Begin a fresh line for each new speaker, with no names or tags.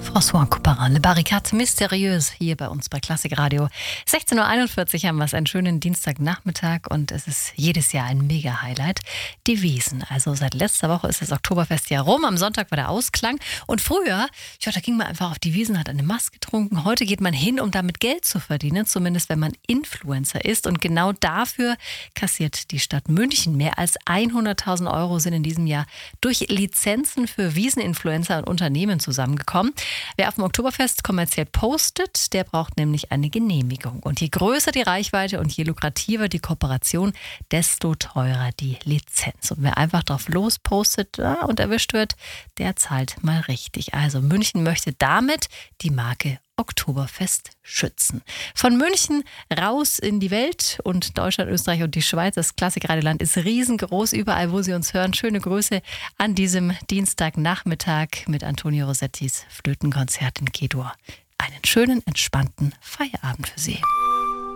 François Couperin, Le Barricade Mystérieuse hier bei uns bei Klassik Radio. 16.41 Uhr haben wir es, einen schönen Dienstagnachmittag und es ist jedes Jahr ein Mega-Highlight. Die Wiesn. Also seit letzter Woche ist das Oktoberfest ja rum. Am Sonntag war der Ausklang. Und früher, da ging man einfach auf die Wiesn, hat eine Maß getrunken. Heute geht man hin, um damit Geld zu verdienen, zumindest wenn man Influencer ist. Und genau dafür kassiert die Stadt München. Mehr als 100.000 Euro sind in diesem Jahr durch Lizenzen für Wiesn-Influencer und Unternehmen zusammengekommen. Wer auf dem Oktoberfest kommerziell postet, der braucht nämlich eine Genehmigung. Und je größer die Reichweite und je lukrativer die Kooperation, desto teurer die Lizenz. Und wer einfach drauf lospostet und erwischt wird, der zahlt mal richtig. Also München möchte damit die Marke Oktoberfest schützen. Von München raus in die Welt und Deutschland, Österreich und die Schweiz. Das Klassikradioland ist riesengroß, überall, wo Sie uns hören. Schöne Grüße an diesem Dienstagnachmittag mit Antonio Rossettis Flötenkonzert in G-Dur. Einen schönen, entspannten Feierabend für Sie.